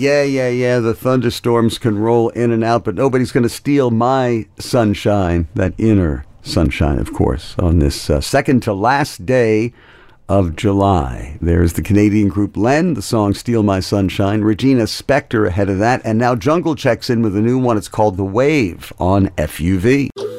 Yeah. The thunderstorms can roll in and out, but nobody's going to steal my sunshine, that inner sunshine, of course, on this second to last day of July. There's the Canadian group Len, the song Steal My Sunshine. Regina Spektor ahead of that. And now Jungle checks in with a new one. It's called The Wave on FUV.